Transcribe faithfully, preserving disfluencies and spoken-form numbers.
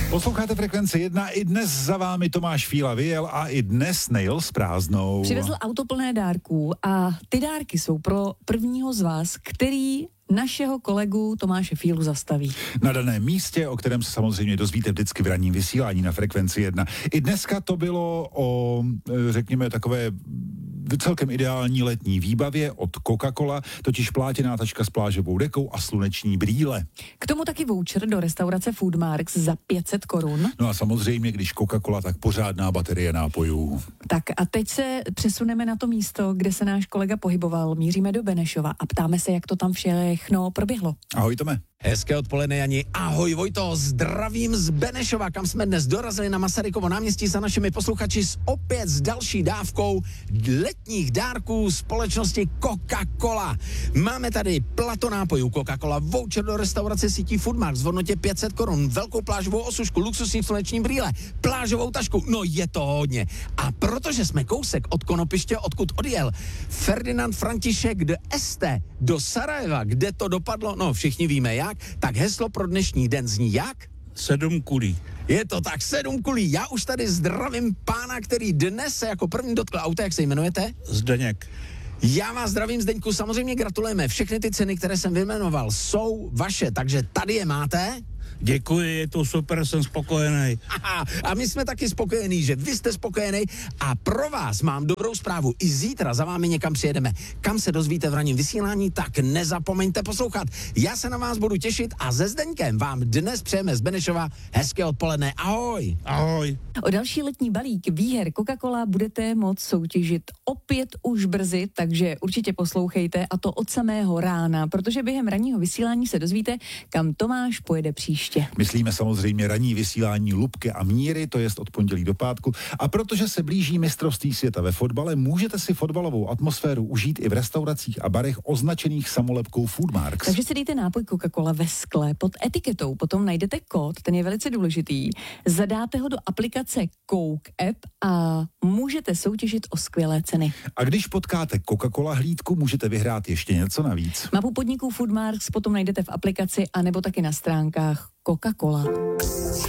Posloucháte Frekvenci jedna, i dnes za vámi Tomáš Fíla vyjel a i dnes nejel s prázdnou. Přivezl auto plné dárků a ty dárky jsou pro prvního z vás, který našeho kolegu Tomáše Fílu zastaví. Na daném místě, o kterém se samozřejmě dozvíte vždycky v ranním vysílání na Frekvenci jedna. I dneska to bylo o, řekněme, takové celkem ideální letní výbavě od Coca-Cola, totiž plátěná tačka s plážovou dekou a sluneční brýle. K tomu taky voucher do restaurace Foodmarks za pět set korun. No a samozřejmě, když Coca-Cola, tak pořádná baterie nápojů. Tak a teď se přesuneme na to místo, kde se náš kolega pohyboval. Míříme do Benešova a ptáme se, jak to tam všechno proběhlo. Ahoj, Tome. Hezké odpoledne, Jani. Ahoj, Vojto, zdravím z Benešova, kam jsme dnes dorazili na Masarykovo náměstí za našimi posluchači s opět s další dávkou letních dárků společnosti Coca-Cola. Máme tady plato nápojů Coca-Cola, voucher do restaurace sítí Foodmarks v hodnotě pět set korun, velkou plážovou osušku, luxusní sluneční brýle, plážovou tašku, no je to hodně. A protože jsme kousek od Konopiště, odkud odjel Ferdinand František de Este do Sarajeva, kde to dopadlo, no všichni víme jak, tak heslo pro dnešní den zní jak? Sedm kulí. Je to tak, sedm kulí. Já už tady zdravím pána, který dnes se jako první dotkl auta, jak se jmenujete? Zdeněk. Já vás zdravím, Zdeňku, samozřejmě gratulujeme. Všechny ty ceny, které jsem vyjmenoval, jsou vaše, takže tady je máte. Děkuji, je to super, jsem spokojený. Aha, a my jsme taky spokojení, že vy jste spokojený a pro vás mám dobrou zprávu. I zítra za vámi někam přijedeme. Kam se dozvíte v ranním vysílání, tak nezapomeňte poslouchat. Já se na vás budu těšit a se Zdeňkem vám dnes přejeme z Benešova hezké odpoledne. Ahoj. Ahoj. O další letní balík výher Coca-Cola budete moct soutěžit opět už brzy, takže určitě poslouchejte a to od samého rána, protože během ranního vysílání se dozvíte, kam Tomáš pojede příště. Myslíme samozřejmě ranní vysílání Lubky a Míry, to jest od pondělí do pátku. A protože se blíží mistrovství světa ve fotbale, můžete si fotbalovou atmosféru užít i v restauracích a barech označených samolepkou Foodmarks. Takže si dejte nápoj Coca-Cola ve skle pod etiketou, potom najdete kód, ten je velice důležitý, zadáte ho do aplikace Coke App a můžete soutěžit o skvělé ceny. A když potkáte Coca-Cola hlídku, můžete vyhrát ještě něco navíc. Mapu podniků Foodmarks potom najdete v aplikaci a nebo taky na stránkách Coca-Cola.